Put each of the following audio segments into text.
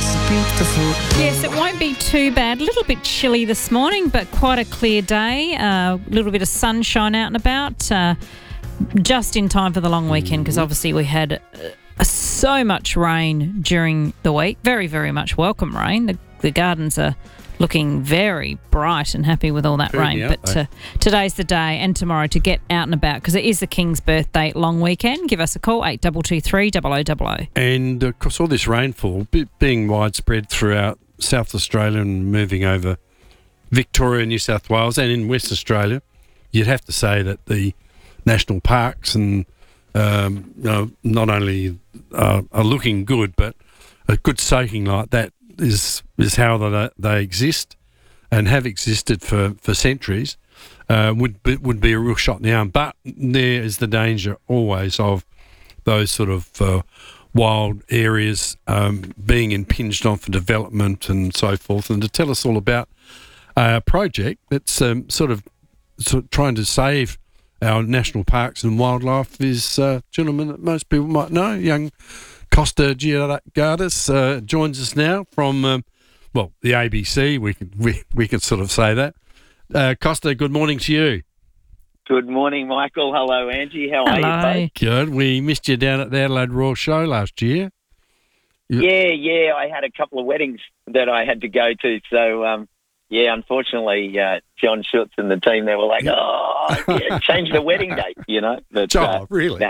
Yes, it won't be too bad. A little bit chilly this morning, but quite a clear day. A little bit of sunshine out and about. Just in time for the long weekend, because obviously we had so much rain during the week. Very, very much welcome rain. The gardens are looking very bright and happy with all that rain. But today's the day and tomorrow to get out and about, because it is the King's birthday long weekend. Give us a call, 8223 0000. And of course, all this rainfall being widespread throughout South Australia and moving over Victoria, New South Wales and in West Australia, you'd have to say that the national parks and not only are looking good, but a good soaking like that is how they exist and have existed for centuries. Would be a real shot in the arm. But there is the danger always of those sort of wild areas being impinged on for development and so forth. And to tell us all about a project that's sort of trying to save our national parks and wildlife is a gentleman that most people might know, young Costa Georgidis, joins us now from, the ABC. We could sort of say that. Costa, good morning to you. Good morning, Michael. Hello, Angie. How are you both? Good. We missed you down at the Adelaide Royal Show last year. Yeah. I had a couple of weddings that I had to go to, so... unfortunately, John Schutz and the team, they were like, change the wedding date, But, really?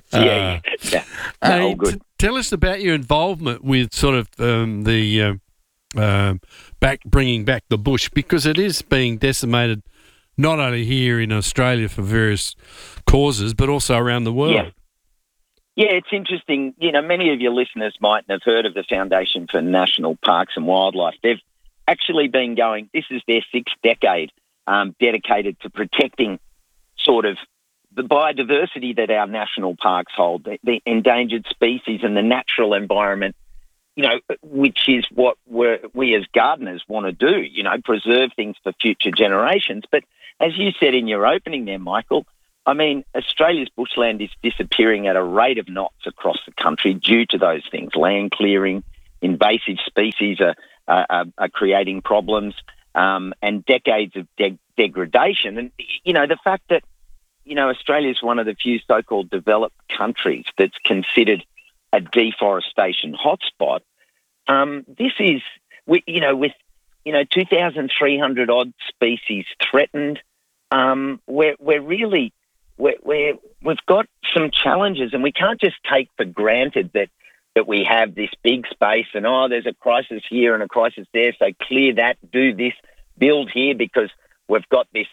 All good. Tell us about your involvement with sort of bringing back the bush, because it is being decimated not only here in Australia for various causes, but also around the world. Yeah, it's interesting. Many of your listeners mightn't have heard of the Foundation for National Parks and Wildlife. They've actually been going, this is their sixth decade, dedicated to protecting sort of the biodiversity that our national parks hold, the endangered species and the natural environment, which is what we as gardeners want to do, preserve things for future generations. But as you said in your opening there, Michael, I mean, Australia's bushland is disappearing at a rate of knots across the country due to those things. Land clearing, invasive species are creating problems, and decades of degradation. And, the fact that, Australia is one of the few so-called developed countries that's considered a deforestation hotspot. This is, with 2,300 odd species threatened, we've got some challenges, and we can't just take for granted that we have this big space and, there's a crisis here and a crisis there, so clear that, do this, build here, because we've got this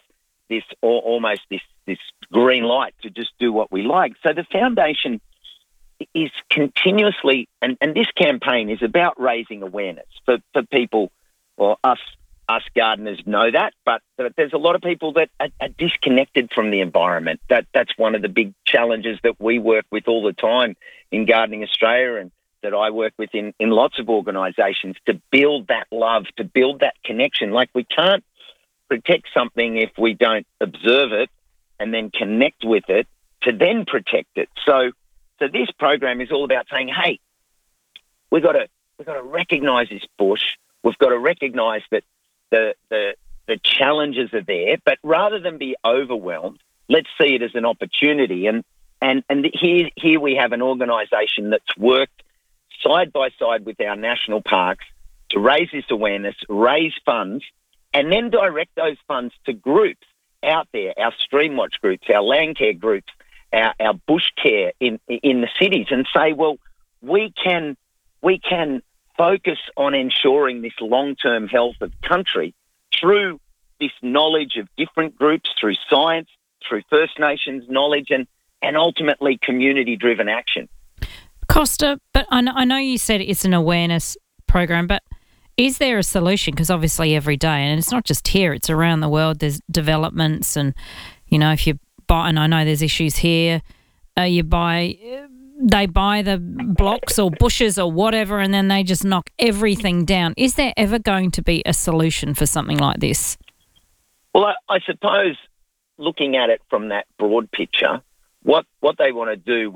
green light to just do what we like. So the foundation is continuously, and this campaign is about raising awareness for people, or us gardeners know that, but there's a lot of people that are disconnected from the environment. That's one of the big challenges that we work with all the time in Gardening Australia, and that I work with in lots of organisations, to build that love, to build that connection. Like, we can't protect something if we don't observe it and then connect with it to then protect it. So this program is all about saying, hey, we've got to recognise this bush. We've got to recognise that the challenges are there, but rather than be overwhelmed, let's see it as an opportunity. And here we have an organisation that's worked side by side with our national parks to raise this awareness, raise funds, and then direct those funds to groups out there, our stream watch groups, our land care groups, our bush care in the cities, and say, well, we can focus on ensuring this long-term health of country through this knowledge of different groups, through science, through First Nations knowledge, and ultimately community-driven action. Costa, but I know you said it's an awareness program, but is there a solution? Because obviously every day, and it's not just here, it's around the world, there's developments, and, if you buy, and I know there's issues here, they buy the blocks or bushes or whatever, and then they just knock everything down. Is there ever going to be a solution for something like this? Well, I suppose looking at it from that broad picture, what they want to do with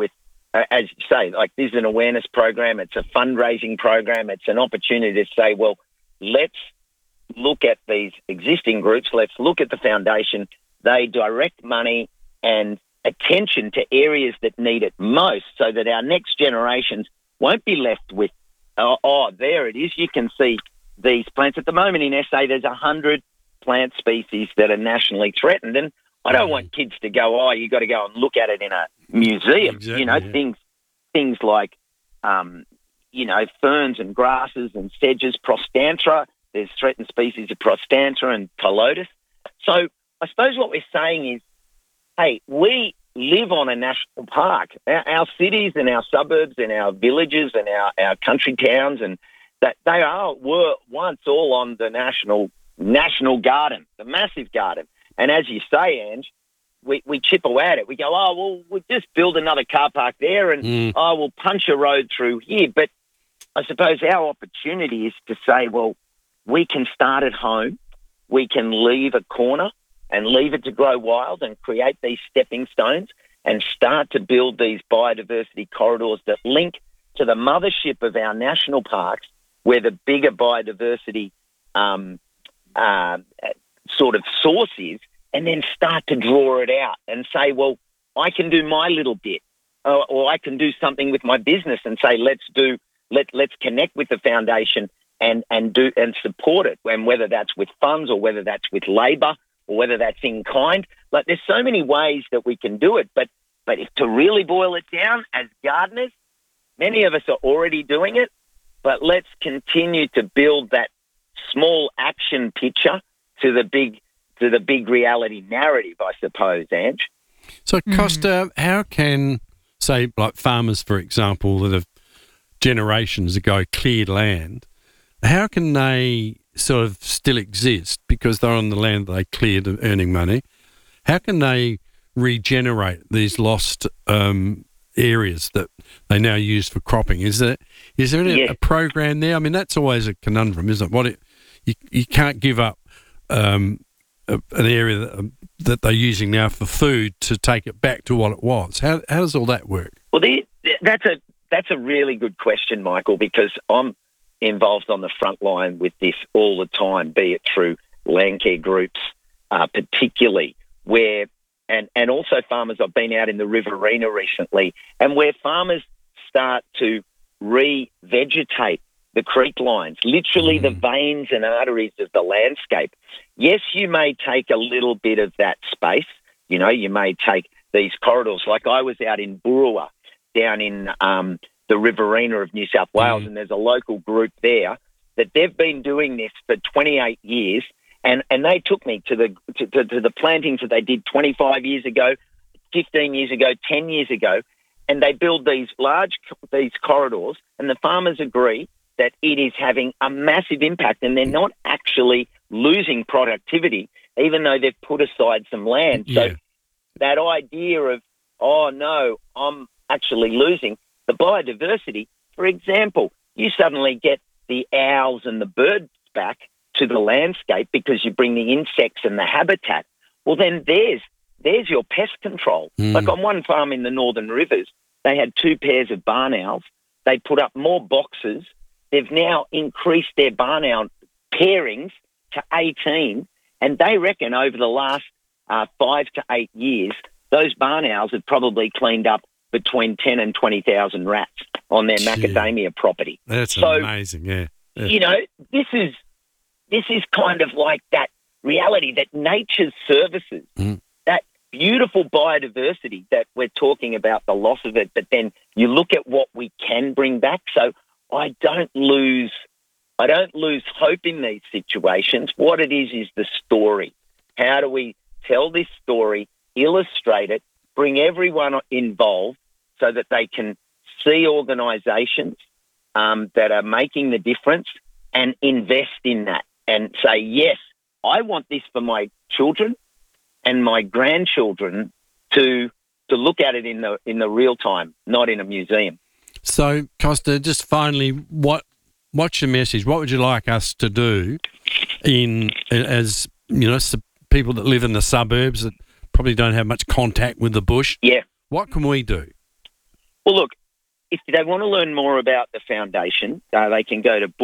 as you say, like this is an awareness program. It's a fundraising program. It's an opportunity to say, well, let's look at these existing groups. Let's look at the foundation. They direct money and attention to areas that need it most so that our next generations won't be left with, oh, there it is. You can see these plants. At the moment in SA, there's 100 plant species that are nationally threatened. And I don't want kids to go, oh, you got to go and look at it in a museum. Exactly, Things like, ferns and grasses and sedges, Prostanthera. There's threatened species of Prostanthera and Pilotis. So I suppose what we're saying is, hey, we live on a national park. Our cities and our suburbs and our villages and our country towns, and that were once all on the national garden, the massive garden. And as you say, Ange, we chip away at it. We go, oh, well, we'll just build another car park there and, we'll punch a road through here. But I suppose our opportunity is to say, well, we can start at home. We can leave a corner and leave it to grow wild and create these stepping stones and start to build these biodiversity corridors that link to the mothership of our national parks, where the bigger biodiversity sort of source is, and then start to draw it out and say, well, I can do my little bit, or I can do something with my business and say, let's connect with the foundation and support it, and whether that's with funds or whether that's with labour or whether that's in kind. Like, there's so many ways that we can do it, but if to really boil it down, as gardeners, many of us are already doing it, but let's continue to build that small action picture to the big reality narrative, I suppose, Ange. So, Costa, how can, say, like farmers, for example, that have generations ago cleared land, how can they sort of still exist because they're on the land they cleared and earning money? How can they regenerate these lost areas that they now use for cropping? Is there a program there? I mean, that's always a conundrum, isn't it? You can't give up an area that they're using now for food to take it back to what it was. How does all that work? Well, that's a really good question, Michael, because I'm involved on the front line with this all the time, be it through landcare groups, particularly where, and also farmers. I've been out in the Riverina recently, and where farmers start to re-vegetate the creek lines, literally the veins and arteries of the landscape. Yes, you may take a little bit of that space. You may take these corridors. Like I was out in Burrawa, down in the Riverina of New South Wales, and there's a local group there that they've been doing this for 28 years, and they took me to the plantings that they did 25 years ago, 15 years ago, 10 years ago, and they build these corridors, and the farmers agree that it is having a massive impact, and they're not actually losing productivity, even though they've put aside some land. Yeah. So that idea of, oh, no, I'm actually losing the biodiversity, for example, you suddenly get the owls and the birds back to the landscape because you bring the insects and the habitat. Well, then there's your pest control. Like on one farm in the Northern Rivers, they had 2 pairs of barn owls. They put up more boxes. They've now increased their barn owl pairings to 18, and they reckon over the last 5 to 8 years, those barn owls have probably cleaned up between 10 and 20,000 rats on their macadamia property. That's amazing, yeah. This is kind of like that reality that nature's services, that beautiful biodiversity that we're talking about, the loss of it, but then you look at what we can bring back. So I don't lose hope in these situations. What it is the story. How do we tell this story, illustrate it, bring everyone involved so that they can see organisations that are making the difference and invest in that and say, yes, I want this for my children and my grandchildren to look at it in the real time, not in a museum. So, Costa, just finally, what's your message? What would you like us to do as people that live in the suburbs that probably don't have much contact with the bush? Yeah. What can we do? Well, look, if they want to learn more about the foundation, they can go to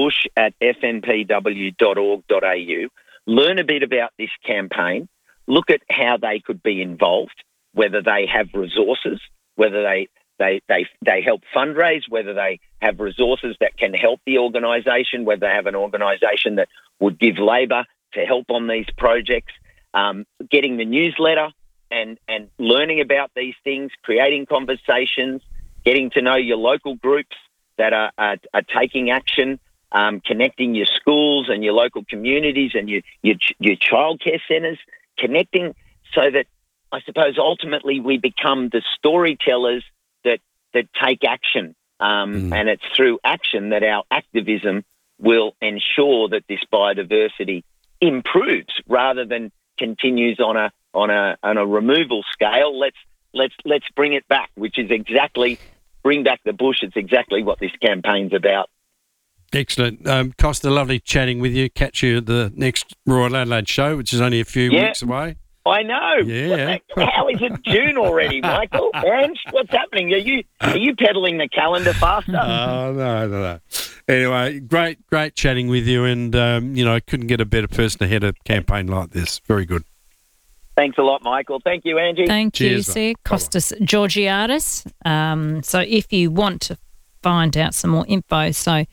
bush@fnpw.org.au, learn a bit about this campaign, look at how they could be involved, whether they have resources, whether they help fundraise, whether they have resources that can help the organisation, whether they have an organisation that would give labour to help on these projects, getting the newsletter and learning about these things, creating conversations, getting to know your local groups that are taking action, connecting your schools and your local communities and your childcare centres, connecting so that I suppose ultimately we become the storytellers that take action. And it's through action that our activism will ensure that this biodiversity improves rather than continues on a removal scale. Let's bring it back, which is exactly bring back the bush. It's exactly what this campaign's about. Excellent. Costa, lovely chatting with you. Catch you at the next Royal Adelaide show, which is only a few weeks away. I know. Yeah. How is it June already, Michael? Ange, what's happening? Are you peddling the calendar faster? Oh, no. Anyway, great chatting with you, and couldn't get a better person to head a campaign like this. Very good. Thanks a lot, Michael. Thank you, Angie. Thank you, sir. Costas Georgiadis. So if you want to find out some more info, so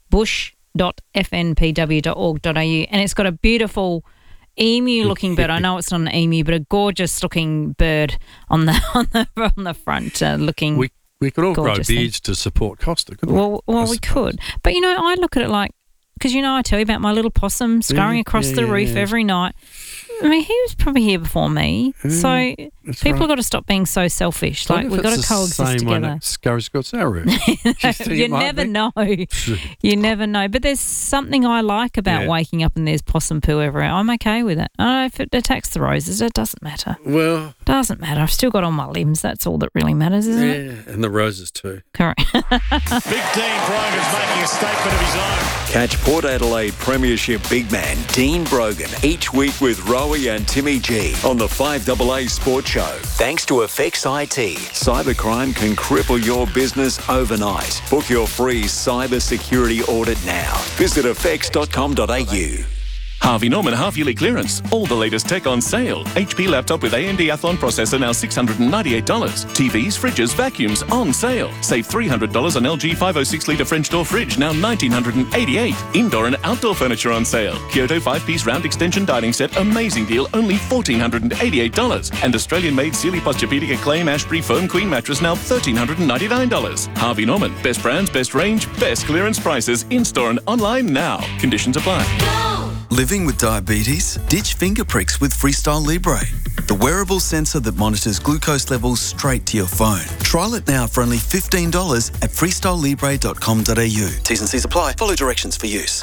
bush.fnpw.org.au, and it's got a beautiful emu-looking bird. I know it's not an emu, but a gorgeous-looking bird on the front, looking. We could all grow beards thing. to support Costa, couldn't we? Well, we could. But I look at it like, because I tell you about my little possum scurrying across the roof every night. I mean, he was probably here before me. So people have got to stop being so selfish. Like, we've got to coexist together. Scurry's got our roof. You never know. You never know. But there's something I like about waking up and there's possum poo everywhere. I'm okay with it. If it attacks the roses, it doesn't matter. Well, doesn't matter. I've still got all my limbs. That's all that really matters, isn't it? Yeah, and the roses too. Correct. Big Dean Brogan's making a statement of his own. Catch Port Adelaide Premiership big man Dean Brogan each week with Rowie and Timmy G on the 5AA Sports Show. Thanks to Effects IT. Cybercrime can cripple your business overnight. Book your free cyber security audit now. Visit effects.com.au. Harvey Norman half-yearly clearance. All the latest tech on sale. HP laptop with AMD Athlon processor now $698. TVs, fridges, vacuums on sale. Save $300 on LG 506-litre French door fridge, now $1,988. Indoor and outdoor furniture on sale. Kyoto 5-piece round extension dining set, amazing deal, only $1,488. And Australian-made Sealy Posturepedic Acclaim Ashbury foam queen mattress, now $1,399. Harvey Norman, best brands, best range, best clearance prices, in-store and online now. Conditions apply. Living with diabetes? Ditch finger pricks with Freestyle Libre, the wearable sensor that monitors glucose levels straight to your phone. Trial it now for only $15 at freestylelibre.com.au. T's and C's apply. Follow directions for use.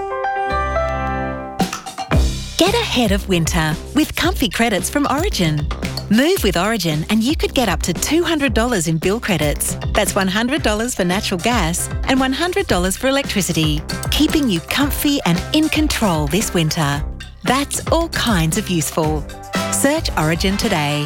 Get ahead of winter with comfy credits from Origin. Move with Origin and you could get up to $200 in bill credits. That's $100 for natural gas and $100 for electricity, keeping you comfy and in control this winter. That's all kinds of useful. Search Origin today.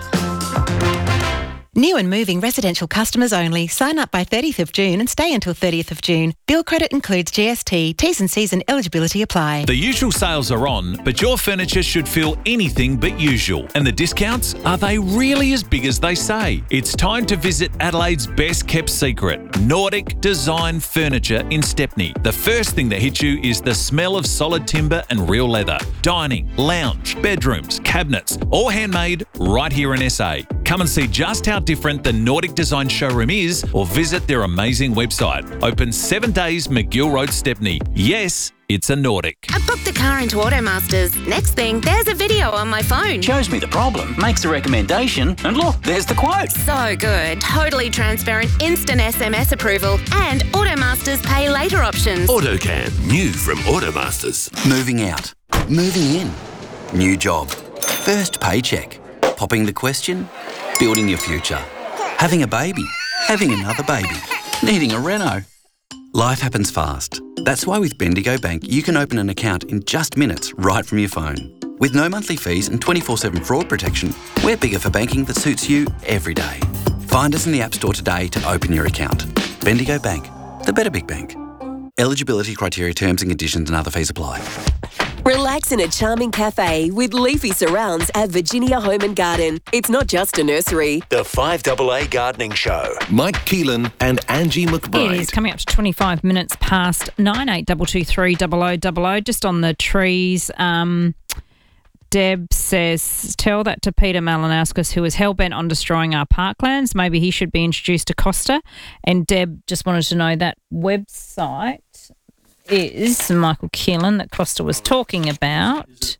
New and moving residential customers only. Sign up by 30th of June and stay until 30th of June. Bill credit includes GST. T's and C's and eligibility apply. The usual sales are on, but your furniture should feel anything but usual. And the discounts, are they really as big as they say? It's time to visit Adelaide's best kept secret, Nordic Design Furniture in Stepney. The first thing that hits you is the smell of solid timber and real leather. Dining, lounge, bedrooms, cabinets, all handmade right here in SA. Come and see just how different the Nordic Design showroom is, or visit their amazing website. Open 7 days, McGill Road, Stepney. Yes, it's a Nordic. I booked the car into Automasters. Next thing, there's a video on my phone. Shows me the problem, makes a recommendation, and look, there's the quote. So good. Totally transparent, instant SMS approval, and Automasters pay later options. AutoCam, new from Automasters. Moving out. Moving in. New job. First paycheck. Popping the question. Building your future. Having a baby. Having another baby. Needing a reno. Life happens fast. That's why with Bendigo Bank, you can open an account in just minutes right from your phone. With no monthly fees and 24/7 fraud protection, we're bigger for banking that suits you every day. Find us in the App Store today to open your account. Bendigo Bank, the better big bank. Eligibility criteria, terms and conditions and other fees apply. Relax in a charming cafe with leafy surrounds at Virginia Home and Garden. It's not just a nursery. The 5AA Gardening Show. Mike Keelan and Angie McBride. It is coming up to 25 minutes past 98223000. Just on the trees, Deb says, tell that to Peter Malinauskas, who is hell-bent on destroying our parklands. Maybe he should be introduced to Costa. And Deb just wanted to know that website is Michael Keelan that Costa was talking about.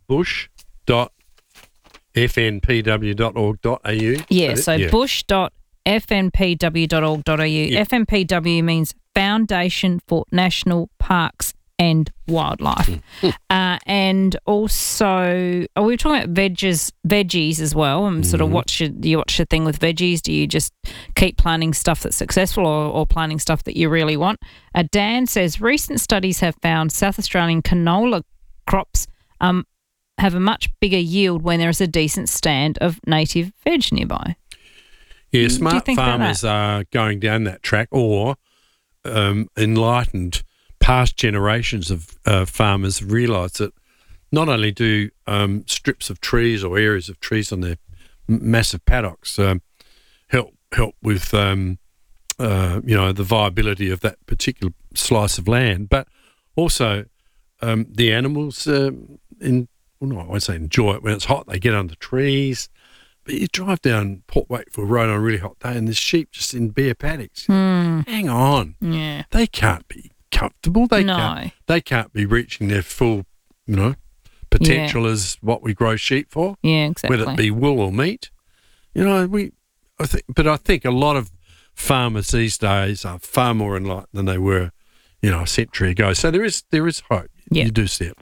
bush.fnpw.org.au. Yeah, so bush.fnpw.org.au. Yeah. FNPW means Foundation for National Parks and Wildlife. And also, we were talking about veggies as well, and sort of do you watch the thing with veggies? Do you just keep planting stuff that's successful or planting stuff that you really want? Dan says, recent studies have found South Australian canola crops have a much bigger yield when there is a decent stand of native veg nearby. Yeah, smart farmers are going down that track, or enlightened past generations of farmers have realised that not only do strips of trees or areas of trees on their massive paddocks help with the viability of that particular slice of land, but also the animals I won't say enjoy it when it's hot. They get under trees. But you drive down Port Wakefield Road on a really hot day and there's sheep just in bare paddocks. Hang on. Yeah. They can't be comfortable. They can't be reaching their full, potential as what we grow sheep for. Yeah, exactly. Whether it be wool or meat. I think a lot of farmers these days are far more enlightened than they were, a century ago. So there is hope. Yeah. You do see it.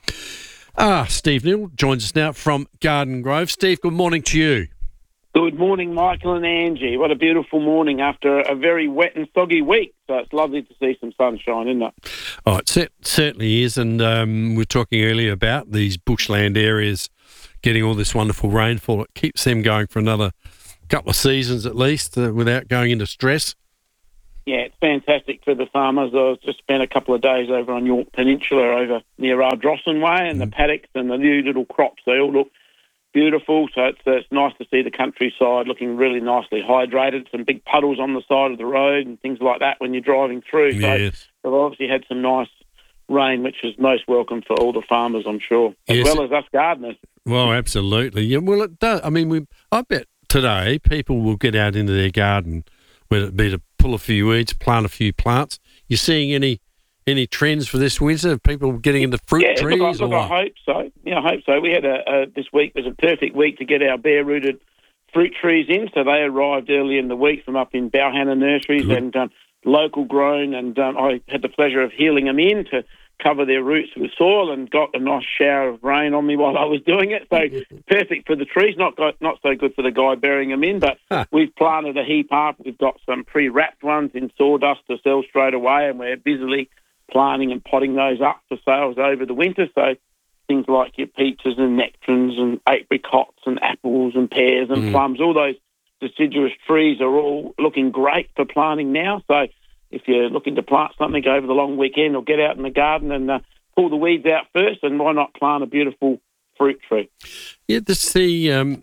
Steve Neal joins us now from Garden Grove. Steve, good morning to you. Good morning, Michael and Angie. What a beautiful morning after a very wet and soggy week. So it's lovely to see some sunshine, isn't it? Oh, it certainly is. And we were talking earlier about these bushland areas getting all this wonderful rainfall. It keeps them going for another couple of seasons at least without going into stress. Yeah, it's fantastic for the farmers. I just spent a couple of days over on York Peninsula over near Ardrossan Way, and the paddocks and the new little crops, they all look beautiful. So it's nice to see the countryside looking really nicely hydrated, some big puddles on the side of the road and things like that when you're driving through. Yes. So they've obviously had some nice rain, which is most welcome for all the farmers, I'm sure, as well as us gardeners. Well, absolutely. Yeah, well, it does. I mean, I bet today people will get out into their garden, whether it be to pull a few weeds, plant a few plants. You seeing any trends for this winter? People getting into fruit trees? Look, I hope so. Yeah, I hope so. We had this week was a perfect week to get our bare-rooted fruit trees in. So they arrived early in the week from up in Bauhanna Nurseries and local grown. And I had the pleasure of healing them in to cover their roots with soil and got a nice shower of rain on me while I was doing it. So perfect for the trees, not so good for the guy burying them in. But we've planted a heap up. We've got some pre-wrapped ones in sawdust to sell straight away, and we're busily planting and potting those up for sales over the winter. So things like your peaches and nectarines and apricots and apples and pears and plums, all those deciduous trees are all looking great for planting now. So if you're looking to plant something over the long weekend, or get out in the garden and pull the weeds out first, and why not plant a beautiful fruit tree? Yeah, the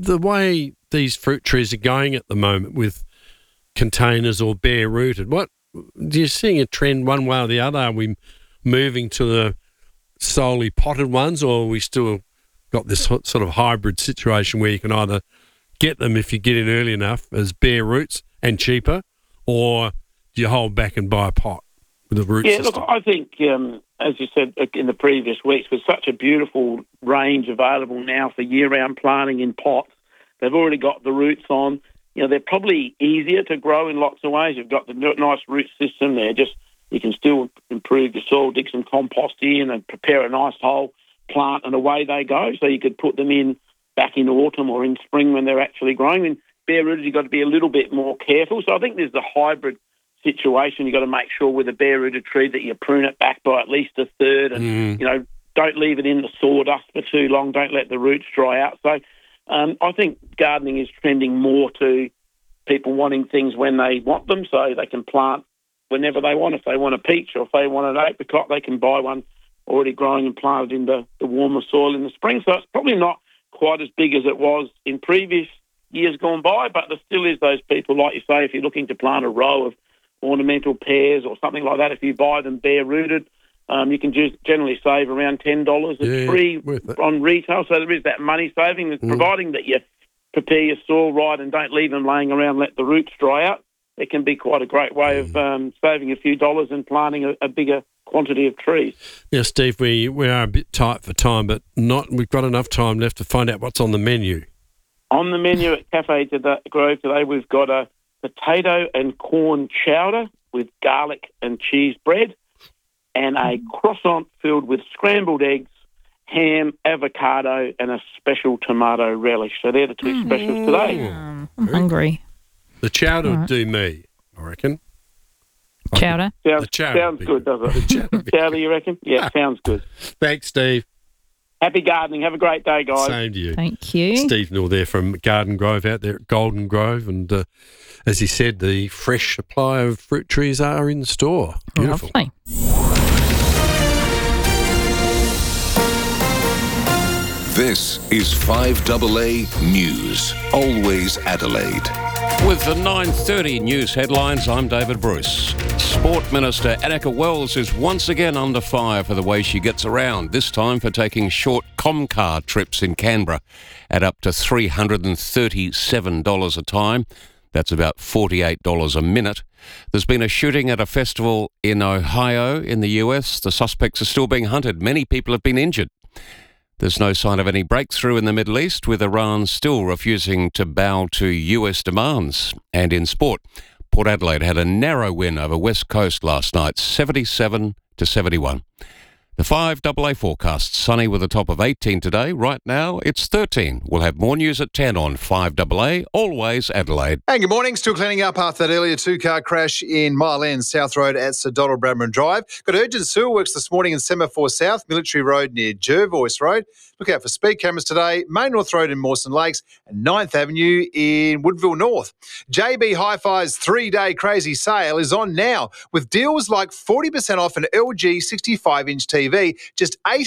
way these fruit trees are going at the moment with containers or bare-rooted, what do you seeing a trend one way or the other? Are we moving to the solely potted ones, or are we still got this sort of hybrid situation where you can either get them if you get in early enough as bare roots and cheaper, or do you hold back and buy a pot with a root system? Look, I think, as you said in the previous weeks, with such a beautiful range available now for year-round planting in pots, they've already got the roots on. They're probably easier to grow in lots of ways. You've got the nice root system there. You can still improve your soil, dig some compost in and prepare a nice hole, plant, and away they go. So you could put them in back in autumn or in spring when they're actually growing. In bare-rooted, you've got to be a little bit more careful. So I think there's the hybrid situation. You've got to make sure with a bare-rooted tree that you prune it back by at least a third and, don't leave it in the sawdust for too long. Don't let the roots dry out. So I think gardening is trending more to people wanting things when they want them, so they can plant whenever they want. If they want a peach or if they want an apricot, they can buy one already growing and planted in the warmer soil in the spring. So it's probably not quite as big as it was in previous years gone by, but there still is those people, like you say, if you're looking to plant a row of ornamental pears or something like that, if you buy them bare-rooted, you can generally save around $10 a tree on retail. So there is that money saving, providing that you prepare your soil right and don't leave them laying around, let the roots dry out. It can be quite a great way of saving a few dollars and planting a bigger quantity of trees. Now, Steve, we are a bit tight for time, but we've got enough time left to find out what's on the menu. On the menu at Cafe Grove today, we've got a potato and corn chowder with garlic and cheese bread and a croissant filled with scrambled eggs, ham, avocado and a special tomato relish. So they're the two specials today. I'm hungry. The chowder would do me, I reckon. Chowder? Sounds good, does it? Chowder, you reckon? Yeah, sounds good. Thanks, Steve. Happy gardening. Have a great day, guys. Same to you. Thank you. Steve Nall there from Garden Grove out there at Golden Grove. And as he said, the fresh supply of fruit trees are in store. Beautiful. Lovely. This is 5AA News. Always Adelaide. With the 9:30 news headlines, I'm David Bruce. Sport Minister Annika Wells is once again under fire for the way she gets around, this time for taking short Comcar trips in Canberra at up to $337 a time. That's about $48 a minute. There's been a shooting at a festival in Ohio in the US. The suspects are still being hunted. Many people have been injured. There's no sign of any breakthrough in the Middle East, with Iran still refusing to bow to US demands. And in sport, Port Adelaide had a narrow win over West Coast last night, 77-71. The 5AA forecast, sunny with a top of 18 today. Right now, it's 13. We'll have more news at 10 on 5AA, always Adelaide. And good morning. Still cleaning up after that earlier two-car crash in Mile End, South Road at Sir Donald Bradman Drive. Got urgent sewer works this morning in Semaphore South, Military Road near Jervois Road. Look out for speed cameras today, Main North Road in Mawson Lakes and 9th Avenue in Woodville North. JB Hi-Fi's 3-day crazy sale is on now with deals like 40% off an LG 65-inch TV, just